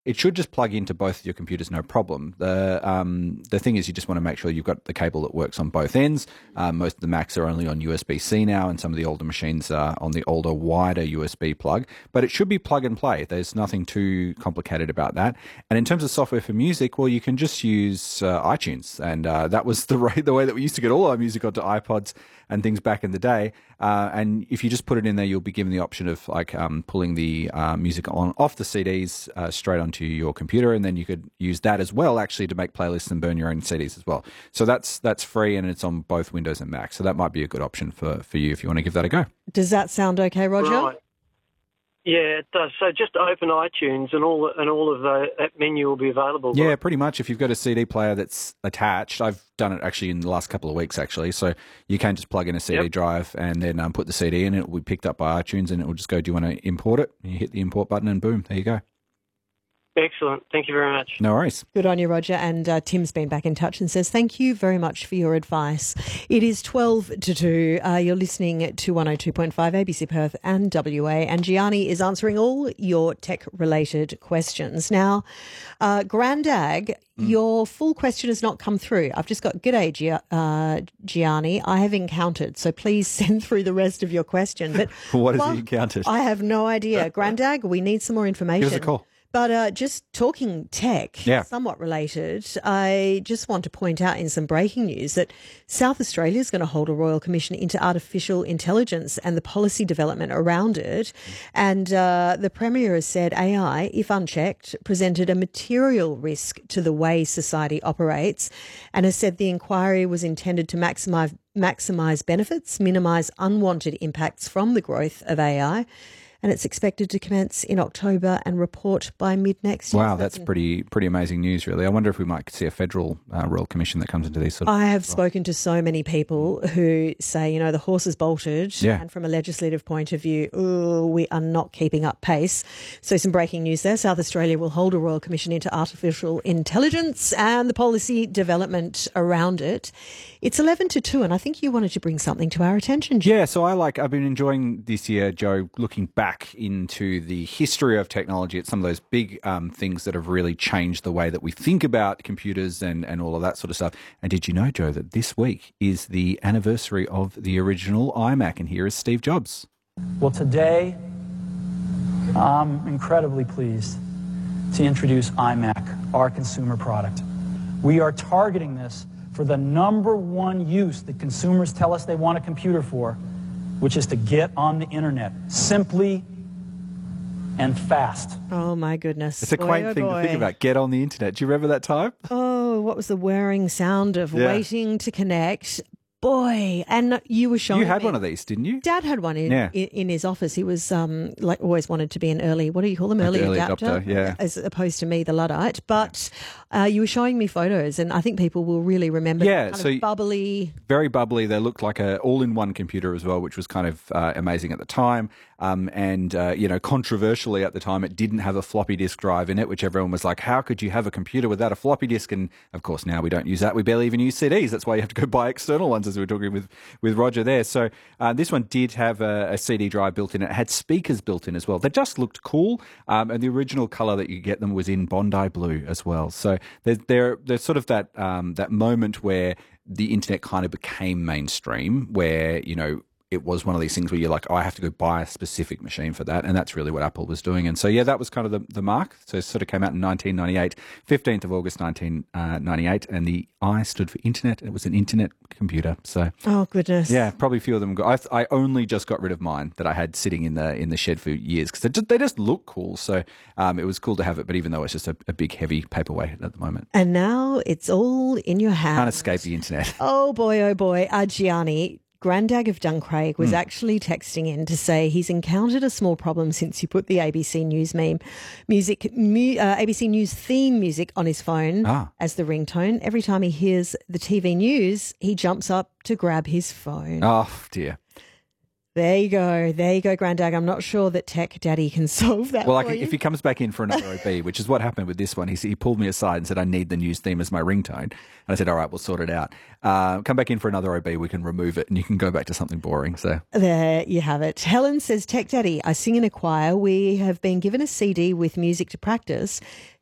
it should just plug into both of your computers, no problem. The thing is, you just want to make sure you've got the cable that works on both ends. Most of the Macs are only on USB-C now, and some of the older machines are on the older, wider USB plug. But it should be plug and play. There's nothing too complicated about that. And in terms of software for music, well, you can just use iTunes, and that was the way that we used to get all our music onto iPods and things back in the day. And if you just put it in there, you'll be given the option of pulling the music off the CDs straight onto your computer, and then you could use that as well, actually, to make playlists and burn your own CDs as well. So that's free, and it's on both Windows and Mac. So that might be a good option for you if you want to give that a go. Does that sound okay, Roger? Right. Yeah, it does. So just open iTunes and all of that menu will be available. Yeah, pretty much. If you've got a CD player that's attached, I've done it actually in the last couple of weeks, actually. So you can just plug in a CD drive and then put the CD in. It will be picked up by iTunes, and it will just go, do you want to import it? And you hit the import button, and boom, there you go. Excellent. Thank you very much. No worries. Good on you, Roger. And Tim's been back in touch and says, thank you very much for your advice. It is 12 to 2. You're listening to 102.5 ABC Perth and WA. And Gianni is answering all your tech-related questions. Now, Grandag, your full question has not come through. I've just got, g'day, Gianni. I have encountered, so please send through the rest of your question. But what has he encountered? I have no idea. Grandag, we need some more information. Give us a call. But just talking tech, somewhat related, I just want to point out in some breaking news that South Australia is going to hold a Royal Commission into artificial intelligence and the policy development around it. And the Premier has said AI, if unchecked, presented a material risk to the way society operates, and has said the inquiry was intended to maximise benefits, minimise unwanted impacts from the growth of AI. And it's expected to commence in October and report by mid-next year. Wow, that's pretty amazing news, really. I wonder if we might see a federal Royal Commission that comes into these sort of... I have spoken to so many people who say, the horse is bolted, and from a legislative point of view, we are not keeping up pace. So some breaking news there. South Australia will hold a Royal Commission into artificial intelligence and the policy development around it. It's 11 to 2, and I think you wanted to bring something to our attention, Joe. Yeah, so I've been enjoying this year, Joe, looking back into the history of technology at some of those big things that have really changed the way that we think about computers and all of that sort of stuff. And did you know, Joe, that this week is the anniversary of the original iMac, and here is Steve Jobs. Well, today, I'm incredibly pleased to introduce iMac, our consumer product. We are targeting this for the number one use that consumers tell us they want a computer for, which is to get on the internet simply and fast. Oh, my goodness. It's a quaint thing to think about, get on the internet. Do you remember that time? Oh, what was the whirring sound of waiting to connect? Boy, and you were showing You had one of these, didn't you? Dad had one in his office. He was always wanted to be an early, what do you call them? Early adapter, as opposed to me, the Luddite. But you were showing me photos, and I think people will really remember. Yeah, so bubbly, very bubbly. They looked like a all-in-one computer as well, which was kind of amazing at the time. And controversially at the time, it didn't have a floppy disk drive in it, which everyone was like, how could you have a computer without a floppy disk? And of course, now we don't use that. We barely even use CDs. That's why you have to go buy external ones, as we were talking with Roger there. So this one did have a CD drive built in. It had speakers built in as well. They just looked cool. And the original color that you get them was in Bondi blue as well. So there's sort of that moment where the internet kind of became mainstream, where, it was one of these things where you're like, I have to go buy a specific machine for that. And that's really what Apple was doing. And so, that was kind of the mark. So it sort of came out in 1998, 15th of August, 1998. And the I stood for internet. It was an internet computer. So, oh, goodness. Yeah, probably a few of them. I only just got rid of mine that I had sitting in the shed for years because they just look cool. So it was cool to have it. But even though it's just a big, heavy paperweight at the moment. And now it's all in your hand. Can't escape the internet. Oh, boy. Gianni. Grandag of Duncraig was actually texting in to say he's encountered a small problem since he put the ABC News ABC News theme music on his phone as the ringtone. Every time he hears the TV news, he jumps up to grab his phone. Oh, dear. There you go. There you go, Grandad. I'm not sure that Tech Daddy can solve that. Well, for you. if he comes back in for another OB, which is what happened with this one, he pulled me aside and said, I need the news theme as my ringtone. And I said, all right, we'll sort it out. Come back in for another OB, we can remove it and you can go back to something boring. So there you have it. Helen says, Tech Daddy, I sing in a choir. We have been given a CD with music to practice.